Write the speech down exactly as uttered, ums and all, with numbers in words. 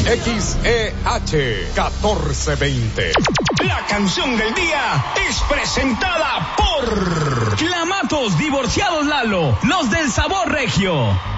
X E H catorce veinte. La canción del día es presentada por Clamatos Divorciados Lalo, los del sabor regio.